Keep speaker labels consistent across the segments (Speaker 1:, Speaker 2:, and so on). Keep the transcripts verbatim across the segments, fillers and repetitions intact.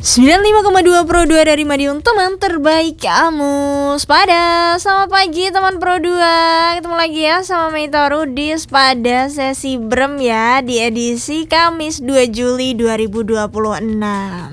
Speaker 1: sembilan puluh lima koma dua Pro dua dari Madiun, teman terbaik kamu. Spada, selamat pagi teman Pro dua. Ketemu lagi ya sama Meitoru di Spada sesi Brem ya, di edisi Kamis dua Juli dua ribu dua puluh enam.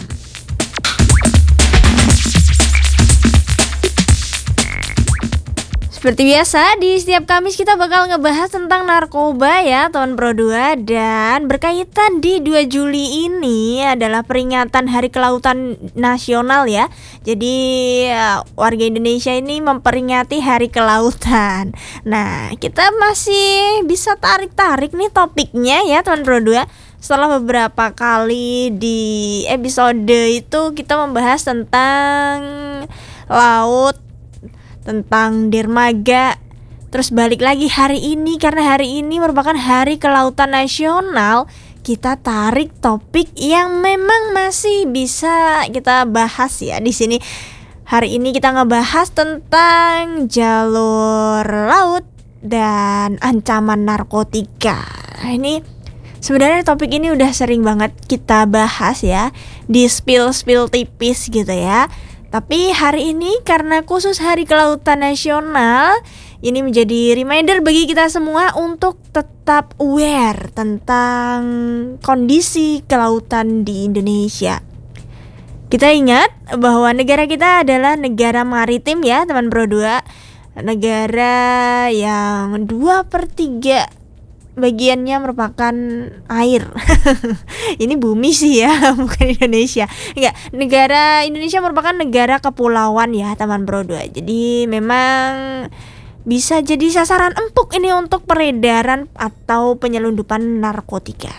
Speaker 1: Seperti biasa, di setiap Kamis kita bakal ngebahas tentang narkoba ya teman Pro dua. Dan berkaitan di dua Juli ini adalah peringatan Hari Kelautan Nasional ya. Jadi warga Indonesia ini memperingati Hari Kelautan. Nah, kita masih bisa tarik-tarik nih topiknya ya teman Pro dua. Setelah beberapa kali di episode itu kita membahas tentang laut, tentang dermaga. Terus balik lagi hari ini, karena hari ini merupakan Hari Kelautan Nasional, kita tarik topik yang memang masih bisa kita bahas ya di sini. Hari ini kita ngebahas tentang jalur laut dan ancaman narkotika. Nah, ini sebenarnya topik ini udah sering banget kita bahas ya, di spill-spill tipis gitu ya. Tapi hari ini karena khusus Hari Kelautan Nasional, ini menjadi reminder bagi kita semua untuk tetap aware tentang kondisi kelautan di Indonesia. Kita ingat bahwa negara kita adalah negara maritim ya teman Pro dua. Negara yang dua per tiga bagiannya merupakan air. Ini bumi sih ya, bukan Indonesia. Enggak, negara Indonesia merupakan negara kepulauan ya teman Pro dua. Jadi memang bisa jadi sasaran empuk ini untuk peredaran atau penyelundupan narkotika.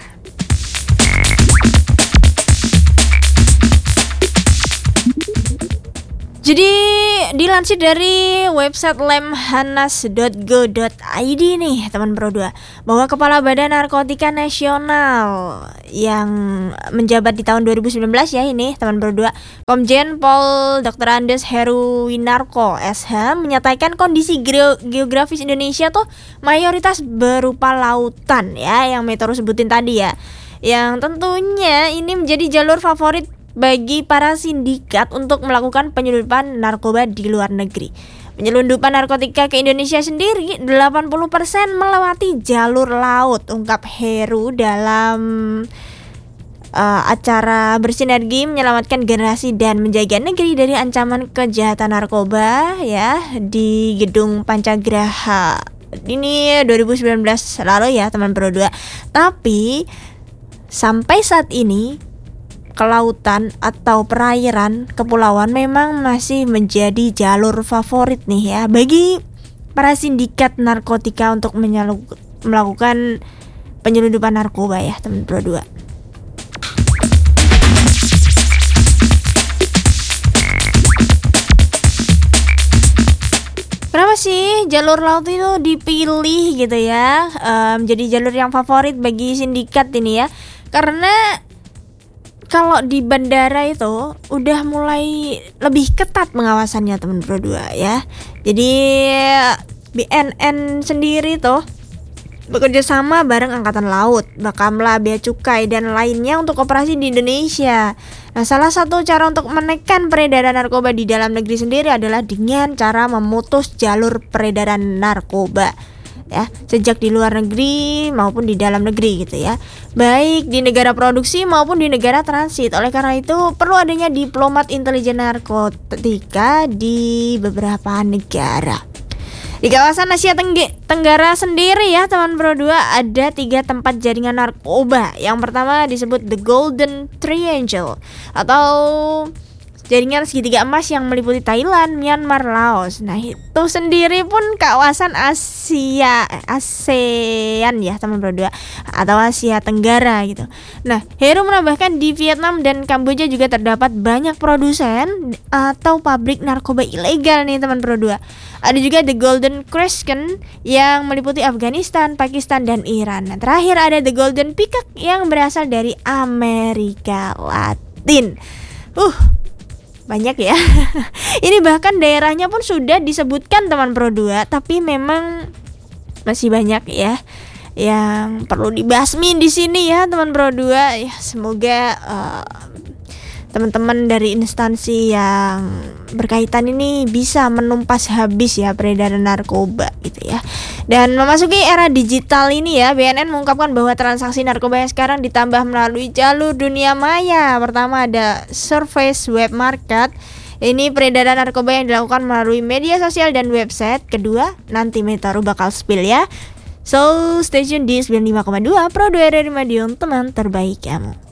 Speaker 1: Jadi dilansir dari website lemhanas dot go dot i d nih teman Pro dua, bahwa Kepala Badan Narkotika Nasional yang menjabat di tahun dua ribu sembilan belas ya ini teman Pro dua, Komjen Pol Doktor Andes Heruwinarko S H menyatakan kondisi geografis Indonesia tuh mayoritas berupa lautan ya, yang Meitoru sebutin tadi ya, yang tentunya ini menjadi jalur favorit bagi para sindikat untuk melakukan penyelundupan narkoba di luar negeri. Penyelundupan narkotika ke Indonesia sendiri delapan puluh persen melewati jalur laut, ungkap Heru dalam uh, acara bersinergi menyelamatkan generasi dan menjaga negeri dari ancaman kejahatan narkoba ya di Gedung Pancagraha. Ini dua ribu sembilan belas lalu ya teman Pro dua. Tapi sampai saat ini kelautan atau perairan kepulauan memang masih menjadi jalur favorit nih ya bagi para sindikat narkotika untuk menyaluk- melakukan penyelundupan narkoba ya teman Pro dua. Kenapa sih jalur laut itu dipilih gitu ya, um, jadi jalur yang favorit bagi sindikat ini ya? Karena kalau di bandara itu udah mulai lebih ketat pengawasannya teman Pro dua ya. Jadi B N N sendiri tuh bekerja sama bareng Angkatan Laut, Bakamla, Bea Cukai dan lainnya untuk operasi di Indonesia. Nah, salah satu cara untuk menekan peredaran narkoba di dalam negeri sendiri adalah dengan cara memutus jalur peredaran narkoba ya, sejak di luar negeri maupun di dalam negeri gitu ya, baik di negara produksi maupun di negara transit. Oleh karena itu perlu adanya diplomat intelijen narkotika di beberapa negara. Di kawasan Asia Tengg- Tenggara sendiri ya teman Pro dua, ada tiga tempat jaringan narkoba. Yang pertama disebut The Golden Triangle atau jaringan segitiga emas yang meliputi Thailand, Myanmar, Laos. Nah, itu sendiri pun kawasan Asia ASEAN ya teman Pro dua, atau Asia Tenggara gitu. Nah, Heru menambahkan di Vietnam dan Kamboja juga terdapat banyak produsen atau pabrik narkoba ilegal nih teman Pro dua. Ada juga The Golden Crescent yang meliputi Afghanistan, Pakistan dan Iran. Nah, terakhir ada The Golden Peacock yang berasal dari Amerika Latin. Uh Banyak ya. Ini bahkan daerahnya pun sudah disebutkan teman Pro dua, tapi memang masih banyak ya yang perlu dibasmi di sini ya teman Pro dua. Ya, semoga uh, teman-teman dari instansi yang berkaitan ini bisa menumpas habis ya peredaran narkoba gitu ya. Dan memasuki era digital ini ya, B N N mengungkapkan bahwa transaksi narkoba yang sekarang ditambah melalui jalur dunia maya. Pertama ada surface web market. Ini peredaran narkoba yang dilakukan melalui media sosial dan website. Kedua, nanti Metaru bakal spill ya. So, stay tune di sembilan puluh lima koma dua Pro dua R R I Madiun, teman terbaik kamu.